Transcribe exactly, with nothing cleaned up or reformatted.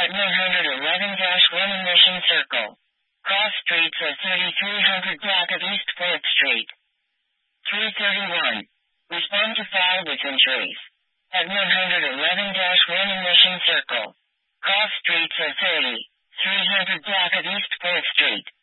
at one eleven dash one in Mission Circle. Cross streets of thirty-three hundred block of East fourth Street. three thirty-one. Respond to file within trace. At one eleven dash one in Mission Circle. Cross streets of thirty-three hundred block of East fourth Street.